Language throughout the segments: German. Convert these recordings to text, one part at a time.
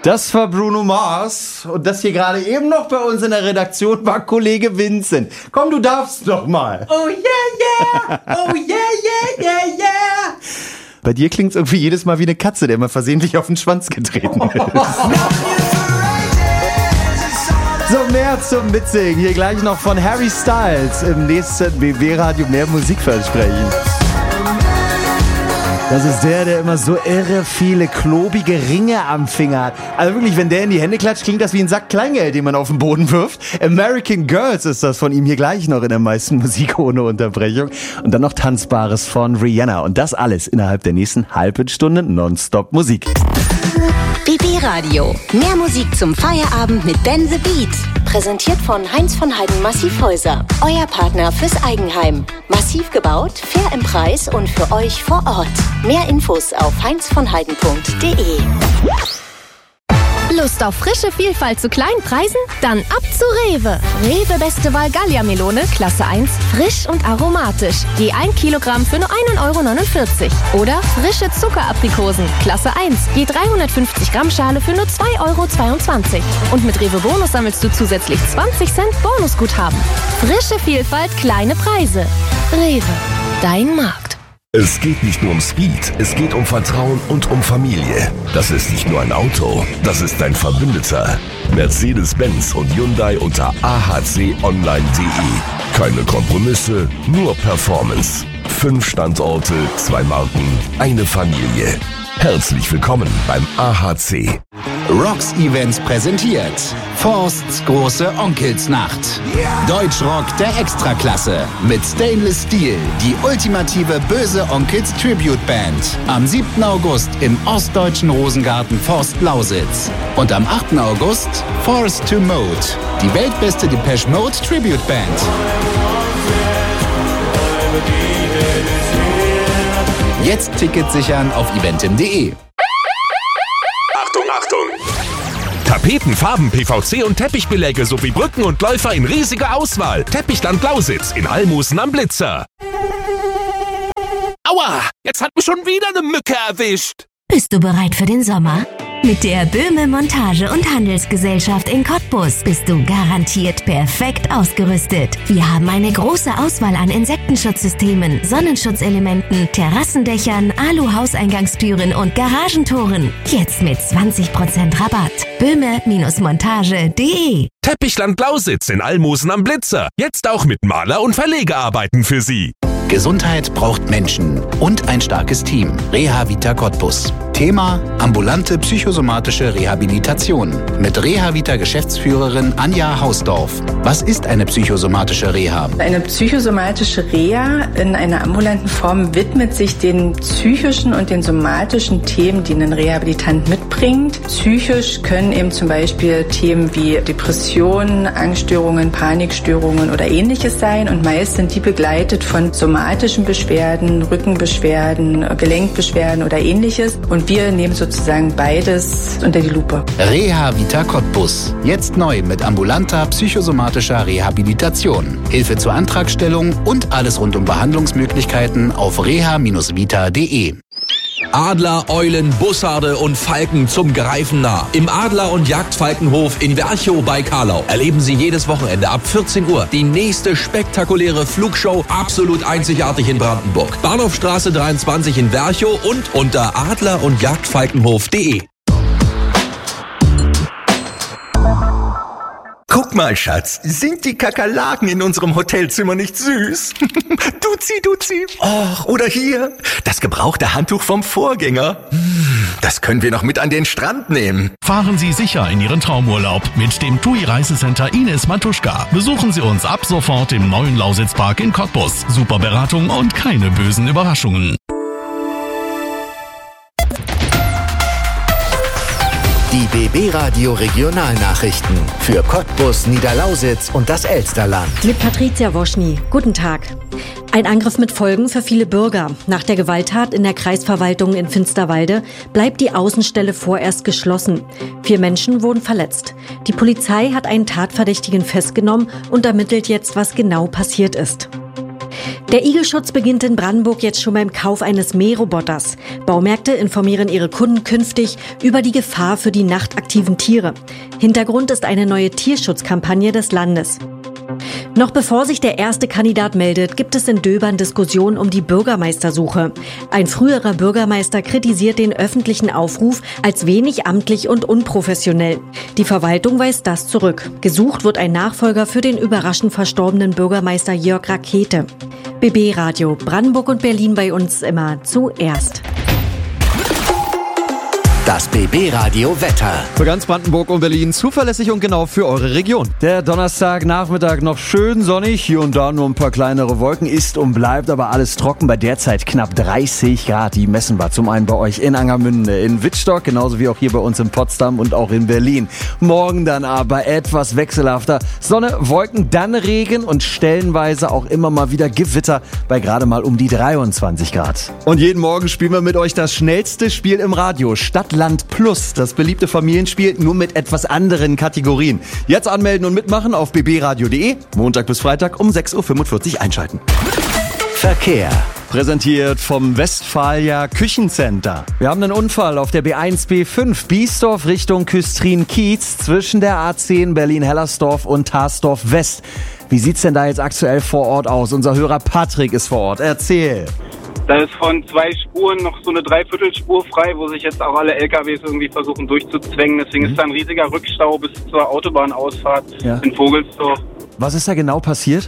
Das war Bruno Mars und das hier gerade eben noch bei uns in der Redaktion war Kollege Vincent. Komm, du darfst doch mal. Oh yeah, yeah, oh yeah, yeah, yeah, yeah. Bei dir klingt's irgendwie jedes Mal wie eine Katze, der mal versehentlich auf den Schwanz getreten ist. So, mehr zum Mitsingen. Hier gleich noch von Harry Styles im nächsten BB-Radio mehr Musik versprechen. Das ist der immer so irre viele klobige Ringe am Finger hat. Also wirklich, wenn der in die Hände klatscht, klingt das wie ein Sack Kleingeld, den man auf den Boden wirft. American Girls ist das von ihm hier gleich noch in der meisten Musik ohne Unterbrechung. Und dann noch Tanzbares von Rihanna. Und das alles innerhalb der nächsten halben Stunde nonstop Musik. BB Radio. Mehr Musik zum Feierabend mit Ben the Beat. Präsentiert von Heinz von Heiden Massivhäuser. Euer Partner fürs Eigenheim. Massiv gebaut, fair im Preis und für euch vor Ort. Mehr Infos auf heinzvonheiden.de. Lust auf frische Vielfalt zu kleinen Preisen? Dann ab zu Rewe. Rewe Beste Wahl Gallia-Melone, Klasse 1, frisch und aromatisch. Je 1 Kilogramm für nur 1,49 €. Oder frische Zuckeraprikosen, Klasse 1, je 350 Gramm Schale für nur 2,22 €. Und mit Rewe Bonus sammelst du zusätzlich 20 Cent Bonusguthaben. Frische Vielfalt, kleine Preise. Rewe, dein Markt. Es geht nicht nur um Speed, es geht um Vertrauen und um Familie. Das ist nicht nur ein Auto, das ist dein Verbündeter. Mercedes-Benz und Hyundai unter ahconline.de. Keine Kompromisse, nur Performance. 5 Standorte, 2 Marken, eine Familie. Herzlich willkommen beim AHC. Rocks Events präsentiert Forsts große Onkelsnacht. Deutschrock der Extraklasse mit Stainless Steel, die ultimative Böse Onkels Tribute Band. Am 7. August im ostdeutschen Rosengarten Forst Lausitz. Und am 8. August Forced to Mode, die weltbeste Depeche Mode Tribute Band. Jetzt Tickets sichern auf eventim.de. Achtung, Achtung! Tapeten, Farben, PVC und Teppichbeläge sowie Brücken und Läufer in riesiger Auswahl. Teppichland Lausitz in Almosen am Blitzer. Aua! Jetzt hat mich schon wieder eine Mücke erwischt. Bist du bereit für den Sommer? Mit der Böhme Montage- und Handelsgesellschaft in Cottbus bist du garantiert perfekt ausgerüstet. Wir haben eine große Auswahl an Insektenschutzsystemen, Sonnenschutzelementen, Terrassendächern, Alu-Hauseingangstüren und Garagentoren. Jetzt mit 20% Rabatt. Böhme-montage.de. Teppichland Lausitz in Almosen am Blitzer. Jetzt auch mit Maler- und Verlegearbeiten für Sie. Gesundheit braucht Menschen und ein starkes Team. Reha Vita Cottbus. Thema: ambulante psychosomatische Rehabilitation. Mit Reha Vita Geschäftsführerin Anja Hausdorf. Was ist eine psychosomatische Reha? Eine psychosomatische Reha in einer ambulanten Form widmet sich den psychischen und den somatischen Themen, die ein Rehabilitant mitbringt. Psychisch können eben zum Beispiel Themen wie Depressionen, Angststörungen, Panikstörungen oder ähnliches sein. Und meist sind die begleitet von somatischen Beschwerden, Rückenbeschwerden, Gelenkbeschwerden oder ähnliches. Und wir nehmen sozusagen beides unter die Lupe. Reha Vita Cottbus. Jetzt neu mit ambulanter psychosomatischer Rehabilitation. Hilfe zur Antragstellung und alles rund um Behandlungsmöglichkeiten auf reha-vita.de. Adler, Eulen, Bussarde und Falken zum Greifen nah. Im Adler- und Jagdfalkenhof in Werchow bei Karlau erleben Sie jedes Wochenende ab 14 Uhr die nächste spektakuläre Flugshow, absolut einzigartig in Brandenburg. Bahnhofstraße 23 in Werchow und unter adler- und jagdfalkenhof.de. Guck mal, Schatz, sind die Kakerlaken in unserem Hotelzimmer nicht süß? Duzi, duzi. Och, oder hier, das gebrauchte Handtuch vom Vorgänger. Das können wir noch mit an den Strand nehmen. Fahren Sie sicher in Ihren Traumurlaub mit dem TUI Reisecenter Ines Matuschka. Besuchen Sie uns ab sofort im neuen Lausitzpark in Cottbus. Super Beratung und keine bösen Überraschungen. Die BB Radio Regionalnachrichten für Cottbus, Niederlausitz und das Elsterland. Mit Patricia Woschny. Guten Tag. Ein Angriff mit Folgen für viele Bürger. Nach der Gewalttat in der Kreisverwaltung in Finsterwalde bleibt die Außenstelle vorerst geschlossen. 4 Menschen wurden verletzt. Die Polizei hat einen Tatverdächtigen festgenommen und ermittelt jetzt, was genau passiert ist. Der Igelschutz beginnt in Brandenburg jetzt schon beim Kauf eines Mähroboters. Baumärkte informieren ihre Kunden künftig über die Gefahr für die nachtaktiven Tiere. Hintergrund ist eine neue Tierschutzkampagne des Landes. Noch bevor sich der erste Kandidat meldet, gibt es in Döbern Diskussionen um die Bürgermeistersuche. Ein früherer Bürgermeister kritisiert den öffentlichen Aufruf als wenig amtlich und unprofessionell. Die Verwaltung weist das zurück. Gesucht wird ein Nachfolger für den überraschend verstorbenen Bürgermeister Jörg Rakete. BB Radio, Brandenburg und Berlin bei uns immer zuerst. Das BB Radio Wetter. Für ganz Brandenburg und Berlin zuverlässig und genau für eure Region. Der Donnerstagnachmittag noch schön sonnig, hier und da nur ein paar kleinere Wolken, ist und bleibt aber alles trocken bei derzeit knapp 30 Grad. Die messen wir zum einen bei euch in Angermünde, in Wittstock, genauso wie auch hier bei uns in Potsdam und auch in Berlin. Morgen dann aber etwas wechselhafter. Sonne, Wolken, dann Regen und stellenweise auch immer mal wieder Gewitter bei gerade mal um die 23 Grad. Und jeden Morgen spielen wir mit euch das schnellste Spiel im Radio, Stadt-Land Plus, das beliebte Familienspiel, nur mit etwas anderen Kategorien. Jetzt anmelden und mitmachen auf bbradio.de. Montag bis Freitag um 6.45 Uhr einschalten. Verkehr. Präsentiert vom Westfalia Küchencenter. Wir haben einen Unfall auf der B1-B5 Biesdorf Richtung Küstrin-Kiez zwischen der A10 Berlin-Hellersdorf und Tarsdorf West. Wie sieht's denn da jetzt aktuell vor Ort aus? Unser Hörer Patrick ist vor Ort. Erzähl. Da ist von 2 Spuren noch so eine Dreiviertelspur frei, wo sich jetzt auch alle LKWs irgendwie versuchen durchzuzwängen. Deswegen ist da ein riesiger Rückstau bis zur Autobahnausfahrt in Vogelsdorf. Was ist da genau passiert?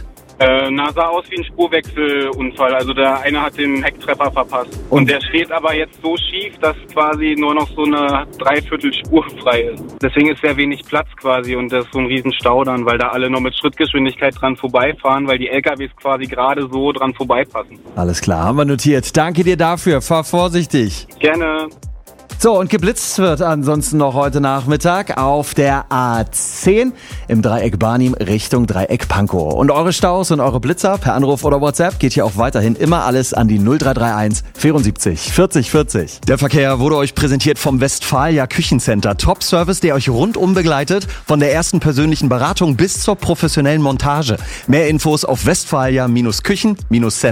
Sah aus wie ein Spurwechselunfall. Also der eine hat den Hecktreffer verpasst. Und der steht aber jetzt so schief, dass quasi nur noch so eine Dreiviertelspur frei ist. Deswegen ist sehr wenig Platz quasi und das ist so ein Riesenstau dann, weil da alle noch mit Schrittgeschwindigkeit dran vorbeifahren, weil die LKWs quasi gerade so dran vorbeipassen. Alles klar, haben wir notiert. Danke dir dafür. Fahr vorsichtig. Gerne. So, und geblitzt wird ansonsten noch heute Nachmittag auf der A10 im Dreieck Barnim Richtung Dreieck Pankow. Und eure Staus und eure Blitzer per Anruf oder WhatsApp geht hier auch weiterhin immer alles an die 0331 74 40 40. Der Verkehr wurde euch präsentiert vom Westfalia Küchencenter. Top-Service, der euch rundum begleitet, von der ersten persönlichen Beratung bis zur professionellen Montage. Mehr Infos auf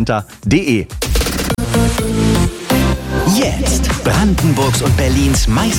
westfalia-küchen-center.de. Jetzt Brandenburgs und Berlins